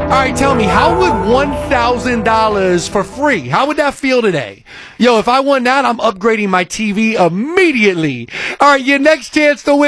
All right, tell me, how would $1,000 for free, how would that feel today? Yo, if I won that, I'm upgrading my TV immediately. All right, your next chance to win.